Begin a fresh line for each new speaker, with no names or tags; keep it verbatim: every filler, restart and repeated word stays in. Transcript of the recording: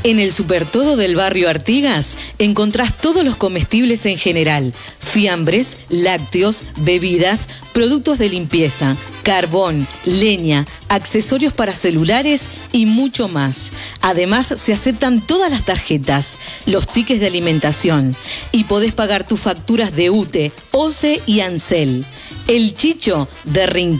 En el Supertodo del barrio Artigas encontrás todos los comestibles en general, fiambres, lácteos, bebidas, productos de limpieza, carbón, leña, accesorios para celulares y mucho más. Además, se aceptan todas las tarjetas, los tickets de alimentación y podés pagar tus facturas de U T E, O C E y ANSEL. El Chicho de Rincón